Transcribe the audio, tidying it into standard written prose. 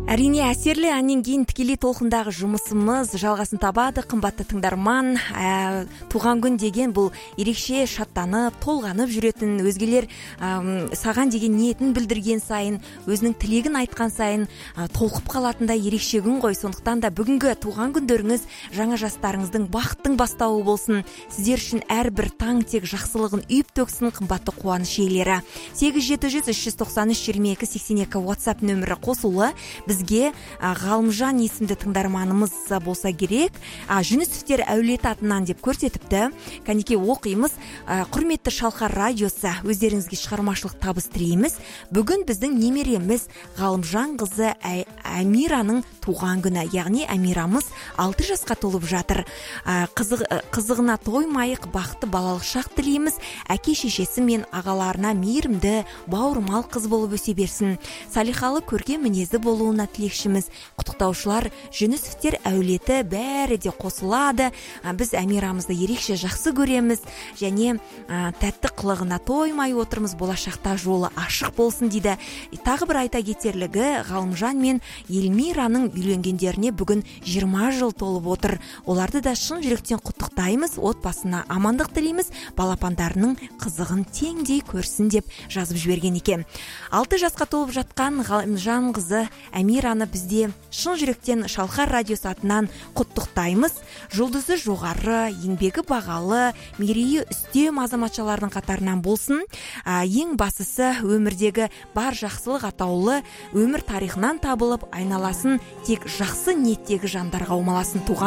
Әрине әсерлі әннен кейін тікелей толқындағы жұмысымыз жалғасын табады, қымбатты тыңдарман. Туған күн деген бұл ерекше шаттанып, толғанып жүретін, өзгелер саған деген ниетін білдірген сайын, өзінің тілегін айтқан сайын толқып қалатындай ерекше күн ғой. Сондықтан да бүгінгі туған күндеріңіз жаңа жастарыңыздың бақыттың бастауы болсын. Сіздер үшін әрбір таң тек жақсылығын үйіп төксін, қымбатты қуаныш иелері. 8-700-393-22-82 WhatsApp нөмірі қосулы. Бізге Ғалымжан есімді тыңдарманымыз болса керек. Жүнісовтер әулеті атынан деп көрсетіпті. Кәнеке оқимыз. Құрметті Шалқар радиосы, өздеріңізге шығармашылық табыс тілейміз. Бүгін біздің немереміз Ғалымжан қызы Амираның туған күні. Яғни Амирамыз 6 жасқа толып жатыр. Қызығына тоймайық, бақытты балалық шақ тілейміз. Әке шешесі мен ағаларына мейірімді, бауырмал қыз болып өсе берсін. Салихалы, көркем мінезді болуына тілекшіміз. Құттықтаушылар Жүнісовтер әулеті бәрі де қосылады. Біз Амирамызды ерекше жақсы көреміз және тәтті қылығына тоймай отырмыз. Болашақта жолы ашық болсын дейді. Тағы бір айта кетерлігі, Ғалымжан мен Елмираның үйленгендеріне бүгін 20 жыл толып отыр. Оларды да шын жүректен құттықтаймыз. Отбасына амандық тілейміз. Балапандарының қызығын теңдей көрсін деп жазып жіберген екен. 6 жасқа толып жатқан Ғалымжан қызы Амираны бізде шын жүректен Шалқар радиосы атынан құттықтаймыз. Жұлдызы жоғары, еңбегі бағалы, мерейі үстем азаматшалардың қатарынан болсын. Ең бастысы өмірдегі бар жақсылық атаулы өмір тарихынан табылып, айналасын тек жақсы ниеттегі жандарға аумаласын. Туған